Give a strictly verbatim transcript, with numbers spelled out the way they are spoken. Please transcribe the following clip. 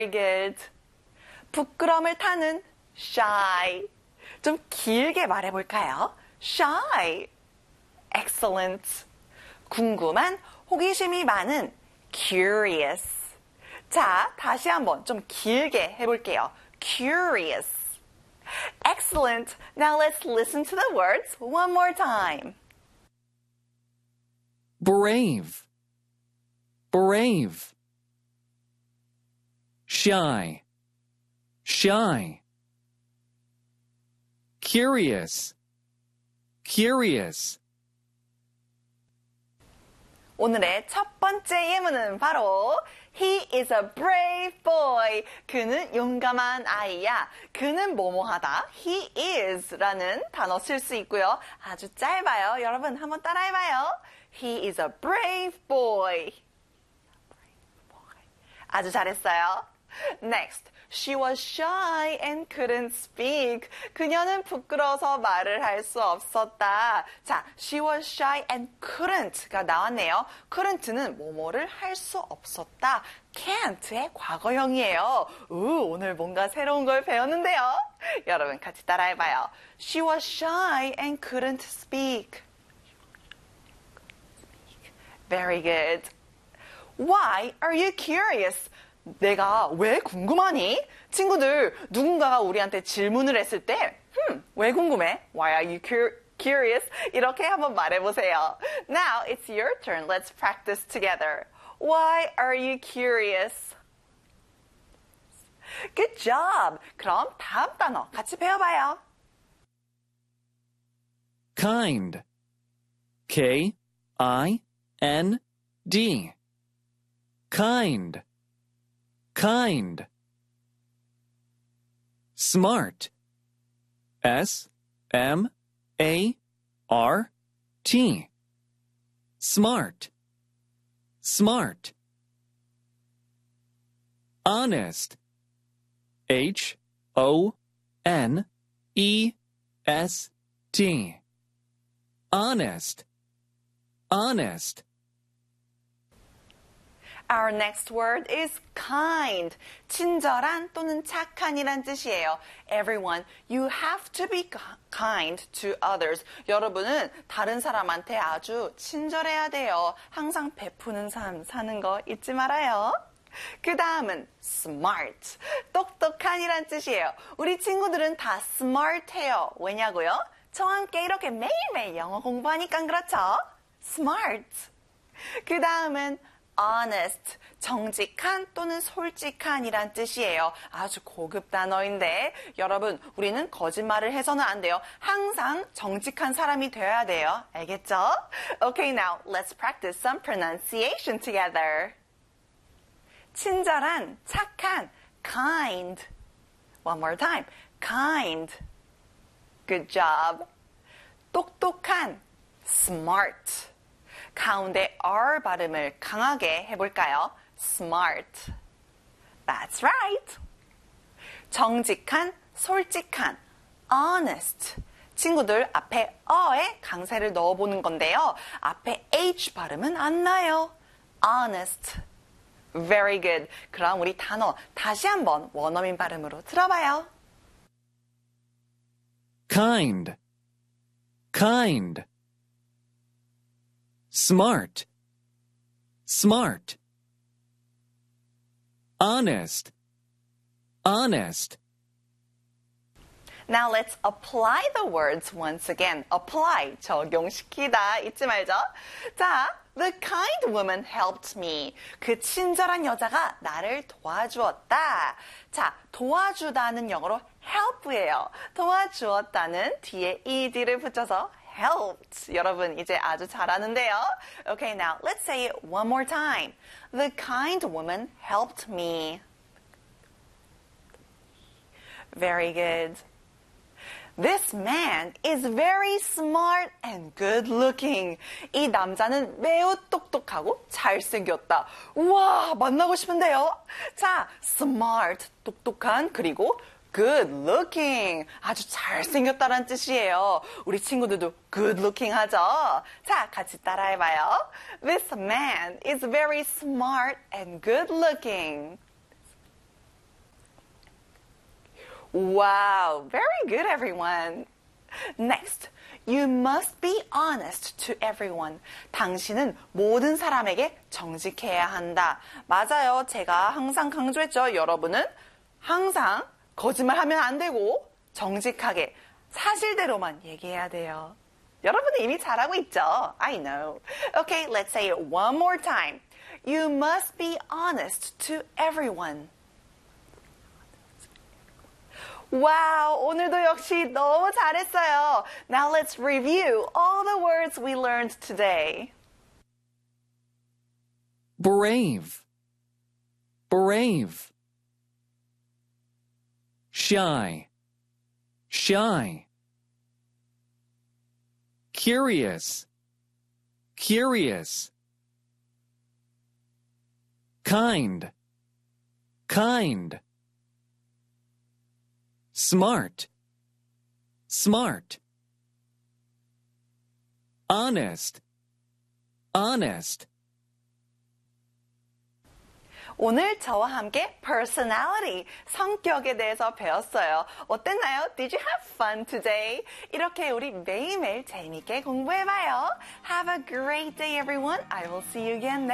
good. 부끄럼을 타는 shy. 좀 길게 말해볼까요? shy. excellent. 궁금한, 호기심이 많은 curious. 자, 다시 한번 좀 길게 해볼게요. curious. Excellent. Now let's listen to the words one more time. Brave. Brave. Shy. Shy. Curious. Curious. 오늘의 첫 번째 예문은 바로 He is a brave boy. 그는 용감한 아이야. 그는 뭐뭐하다. He is 라는 단어 쓸 수 있고요. 아주 짧아요. 여러분 한번 따라해봐요. He is a brave boy. 아주 잘했어요. Next. She was shy and couldn't speak. 그녀는 부끄러워서 말을 할 수 없었다. 자, she was shy and couldn't가 나왔네요. couldn't는 뭐뭐를 할 수 없었다. can't의 과거형이에요. 우, 오늘 뭔가 새로운 걸 배웠는데요. 여러분 같이 따라해봐요. She was shy and couldn't speak. Very good. Why are you curious? 내가 왜 궁금하니? 친구들, 누군가가 우리한테 질문을 했을 때, 흠, 왜 궁금해? Why are you curious? 이렇게 한번 말해보세요. Now it's your turn. Let's practice together. Why are you curious? Good job. 그럼 다음 단어 같이 배워봐요. Kind. K I N D. Kind. Kind. Smart. S M A R T. Smart. Smart. Honest. H O N E S T. Honest. Honest. Our next word is kind. 친절한 또는 착한이란 뜻이에요. Everyone, you have to be kind to others. 여러분은 다른 사람한테 아주 친절해야 돼요. 항상 베푸는 삶 사는 거 잊지 말아요. 그 다음은 smart. 똑똑한이란 뜻이에요. 우리 친구들은 다 smart해요. 왜냐고요? 저와 함께 이렇게 매일매일 영어 공부하니까 그렇죠? smart. 그 다음은 honest, 정직한 또는 솔직한이란 뜻이에요. 아주 고급 단어인데 여러분 우리는 거짓말을 해서는 안 돼요. 항상 정직한 사람이 되어야 돼요. 알겠죠? Okay, now let's practice some pronunciation together. 친절한, 착한, kind. One more time. kind. Good job. 똑똑한, smart. 가운데 R 발음을 강하게 해볼까요? smart. That's right. 정직한, 솔직한, honest. 친구들 앞에 어에 강세를 넣어보는 건데요. 앞에 H 발음은 안 나요. honest. Very good. 그럼 우리 단어 다시 한번 원어민 발음으로 들어봐요. Kind. Kind. Smart. Smart. Honest. Honest. Now let's apply the words once again. apply, 적용시키다 잊지 말죠? 자, the kind woman helped me. 그 친절한 여자가 나를 도와주었다. 자, 도와주다는 영어로 help예요. 도와주었다는 뒤에 ed를 붙여서 helped. 여러분 이제 아주 잘하는데요. Okay, now let's say it one more time. The kind woman helped me. Very good. This man is very smart and good looking. 이 남자는 매우 똑똑하고 잘생겼다. 우와, 만나고 싶은데요. 자, smart, 똑똑한, 그리고 good looking. 아주 잘생겼다는 뜻이에요. 우리 친구들도 good looking 하죠? 자, 같이 따라해봐요. This man is very smart and good looking. Wow, very good, everyone. Next, you must be honest to everyone. 당신은 모든 사람에게 정직해야 한다. 맞아요. 제가 항상 강조했죠. 여러분은 항상 거짓말하면 안 되고 정직하게 사실대로만 얘기해야 돼요. 여러분은 이미 잘하고 있죠. I know. Okay, let's say it one more time. You must be honest to everyone. Wow, 오늘도 역시 너무 잘했어요. Now let's review all the words we learned today. Brave. Brave. Shy. Shy. Curious. Curious. Kind. Kind. Smart. Smart. Honest. Honest. 오늘 저와 함께 personality, 성격에 대해서 배웠어요. 어땠나요? Did you have fun today? 이렇게 우리 매일매일 재미있게 공부해봐요. Have a great day, everyone. I will see you again next